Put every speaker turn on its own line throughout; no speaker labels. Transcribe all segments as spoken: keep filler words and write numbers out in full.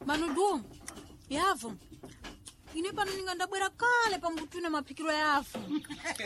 Manudu, yavu. Ine pano ninga ndabwera kale pambutune mapikiro yavu. hmm.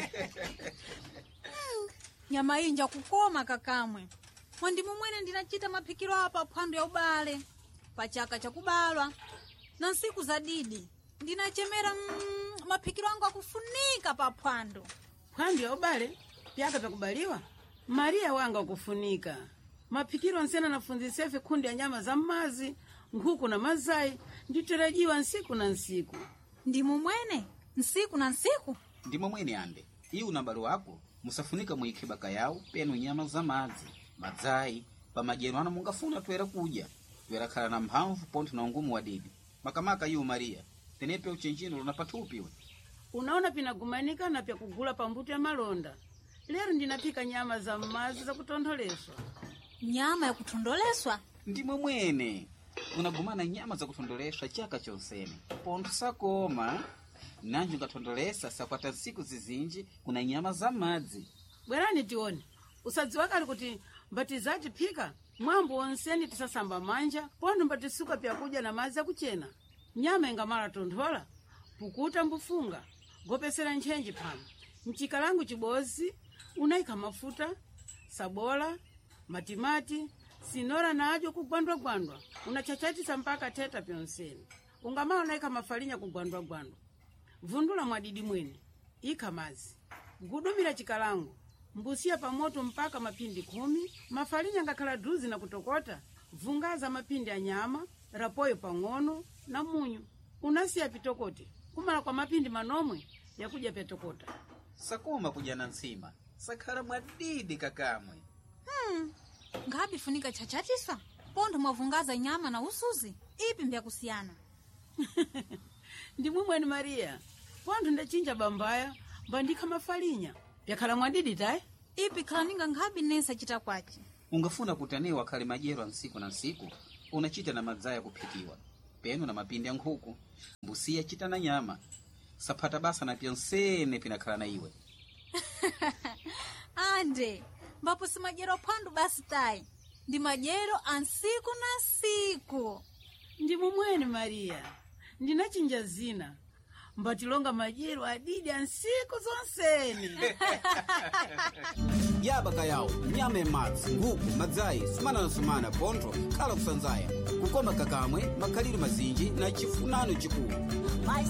Nyama inja kukoma kakamwe. Mwandi mumwene ndinachita mapikiro hapa phwando ya ubale. Pachaka cha kubalwa. Na siku za didi. Ndinachemera mm, mapikiro angu akufunika pa phwando.
Phwando ya ubale? Pyaka pakubaliwa? Maria wanga kufunika. Mapikiro nsena nafunzisefe kundi ya nyama za mazi, nkuku na mazai, nditarajiwa nsiku na nsiku.
Ndimu mwene? Nsiku na nsiku?
Ndimu mwene ande. Hii unambalo wako, musafunika muikibaka yao, penu nyama za mazi, mazai, pa majenu wana mungafuna tuwera kuja. Tuwera kala na mhamvu ponti na ungumu wa didi. Makamaka yu Maria, tenepe uchenjino lunapatupiwe.
Unaona pinagumanika na pia kugula pambutu ya malonda. Lero ndinapika nyama za mazi za kutondoleswa.
Nyama ya kutondoleswa?
Ndimo mwene. Unagumana nyama za kutondoleswa chaka chonsene. Pontu sakoma. Nanju ngatondolesa sakwata siku zizinji kuna nyama za mazi.
Bwerani tione. Usadzi wakali kuti mbatizaji pika. Mwambu onseni tisasamba manja. Pontu mbatisuka pia kuja na mazi ya kuchena. Nyama ingamara tondola. Pukuta mbufunga. Gopesera nchenji pano. Mchikalangu chibozi. Unaika mafuta. Sabola. Matimati. Sinora na ajo kugwandwa gwandwa. Unachachatisa mpaka teta pionseni. Ungamao unaika mafalinya kugwandwa gwandwa. Vundula mwadidi mwene. Ika mazi. Gudumira chikalangu. Mbusia pamoto mpaka mapindi kumi. Mafalinya ngakala duzi na kutokota. Vungaza mapindi ya nyama. Rapoyo pangono na munyu. Unasia pitokote. Kumala kwa mapindi manomwe ya kuja petokota.
Sakoma kuja na nsima. Sakara mwadidi kakamwe.
Hmm. Ngabi funika chachatisa? Pondo mwavungaza nyama na usuzi. Ipi mbya kusiana?
Ndimu mwene Maria. Pondo ndachinja bambaya. Bandika mafalinya. Yakala mwadidi tae?
Ipi kalaninga ngabi nesa chita kwachi.
Ungafuna kutanewa kale majero nsiku na nsiku. Unachita na mazaya kupikiwa. Penu na mapindi ya nkuku. Mbusia chita na nyama. Sapata basa na pionsene pinakala na iwe.
Ande. Mbapo si majero pandu basi tai. Ndi majero ansiku na siku.
Ndimu mwene Maria. Ndinachinja zina. Mbatilonga majero adidi ansiku zonseni.
Yabaka yao, nyame matsi, nguku, mazai, sumana na sumana, pontro, kala kusanzaya. Kukoma kakamwe, makaliri mazinji, na chifunano chikuu.